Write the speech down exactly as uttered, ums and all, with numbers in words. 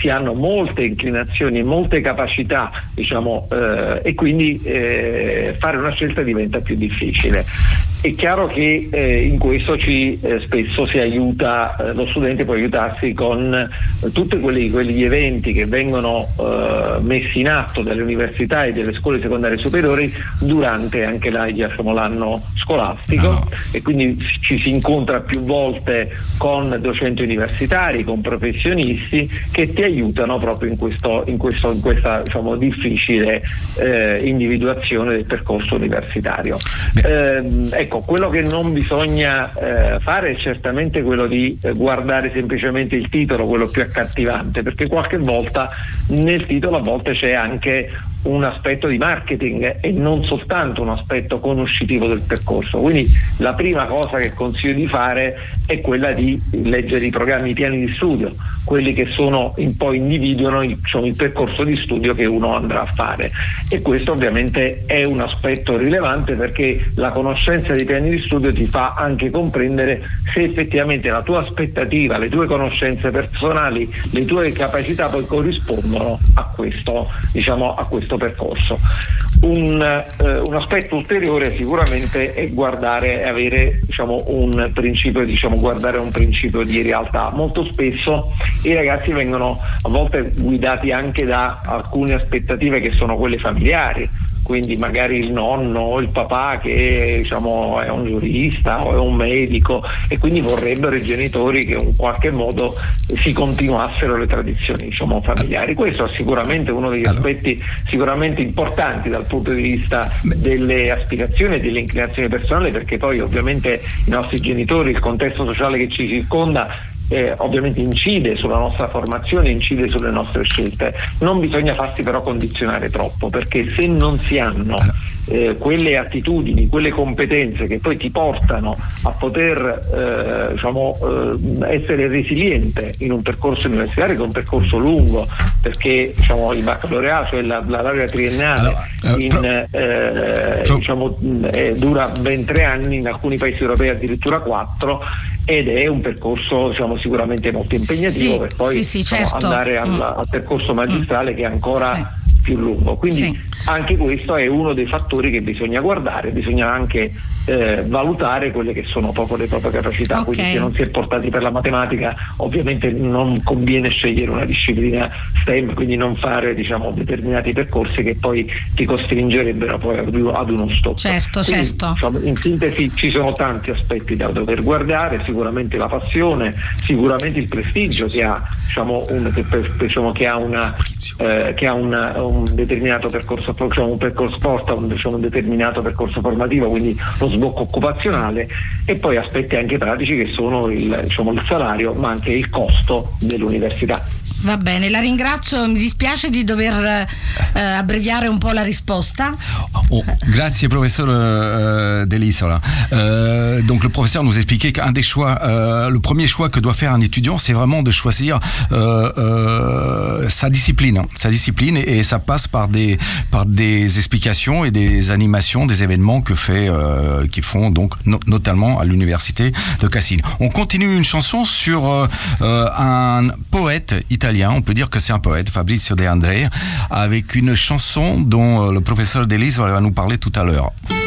si hanno molte inclinazioni, molte capacità, diciamo, eh, e quindi eh, fare una scelta diventa più difficile. È chiaro che eh, in questo ci eh, spesso si aiuta, eh, lo studente può aiutarsi con eh, tutti quelli, quegli eventi che vengono eh, messi in atto dalle università e delle scuole secondarie superiori durante anche la, diciamo, l'anno scolastico, no. E quindi ci si incontra più volte con docenti universitari, con professionisti che ti aiutano proprio in, questo, in, questo, in questa, diciamo, difficile eh, individuazione del percorso universitario. Eh, ecco, quello che non bisogna eh, fare è certamente quello di eh, guardare semplicemente il titolo, quello più accattivante, perché qualche volta nel titolo a volte c'è anche un aspetto di marketing e non soltanto un aspetto conoscitivo del percorso. Quindi la prima cosa che consiglio di fare è quella di leggere i programmi, i piani di studio, quelli che sono un po' individuano il, diciamo, il percorso di studio che uno andrà a fare, e questo ovviamente è un aspetto rilevante, perché la conoscenza dei piani di studio ti fa anche comprendere se effettivamente la tua aspettativa, le tue conoscenze personali, le tue capacità poi corrispondono a questo, diciamo, a questo percorso. Un, eh, un aspetto ulteriore sicuramente è guardare e avere, diciamo, un principio, diciamo, guardare un principio di realtà. Molto spesso i ragazzi vengono a volte guidati anche da alcune aspettative che sono quelle familiari, quindi magari il nonno o il papà che, diciamo, è un giurista o è un medico, e quindi vorrebbero i genitori che in qualche modo si continuassero le tradizioni, diciamo, familiari. Questo è sicuramente uno degli aspetti sicuramente importanti dal punto di vista delle aspirazioni e delle inclinazioni personali, perché poi ovviamente i nostri genitori, il contesto sociale che ci circonda Eh, ovviamente incide sulla nostra formazione, incide sulle nostre scelte. Non bisogna farsi però condizionare troppo, perché se non si hanno eh, quelle attitudini, quelle competenze che poi ti portano a poter eh, diciamo, eh, essere resiliente in un percorso universitario, che è un percorso lungo, perché, diciamo, il baccalaureato, cioè la, la laurea triennale, allora, in, pro, eh, pro, diciamo, eh, dura ben tre anni, in alcuni paesi europei addirittura quattro, ed è un percorso, diciamo, sicuramente molto impegnativo, sì, per poi, sì, sì, diciamo, certo. andare al, al percorso magistrale, mm. che è ancora sì. più lungo. Quindi sì. anche questo è uno dei fattori che bisogna guardare, bisogna anche eh, valutare quelle che sono proprio le proprie capacità. Okay. Quindi se non si è portati per la matematica, ovviamente non conviene scegliere una disciplina STEM, quindi non fare, diciamo, determinati percorsi che poi ti costringerebbero poi ad, ad uno stop. Certo, quindi, certo. Diciamo, in sintesi ci sono tanti aspetti da dover guardare, sicuramente la passione, sicuramente il prestigio che ha, diciamo, un, che, diciamo, che ha una eh, che ha una, un determinato percorso, diciamo, un percorso sport, un, diciamo, un determinato percorso formativo, quindi lo sbocco occupazionale, e poi aspetti anche pratici che sono il, diciamo, il salario, ma anche il costo dell'università. Va bene, la ringrazio, mi dispiace di dover eh, abbreviare un po' la risposta. Oh, grazie professeur euh, Dell'Isola. Euh, donc le professeur nous expliquait qu'un des choix, euh, le premier choix que doit faire un étudiant, c'est vraiment de choisir euh, euh, sa discipline, sa discipline, et, et ça passe par des par des explications et des animations, des événements que fait euh, qui font donc no, notamment à l'université de Cassine. On continue une chanson sur euh, un poète italien. On peut dire que c'est un poète, Fabrizio De André, avec une chanson dont le professeur Dell'Isola va nous parler tout à l'heure.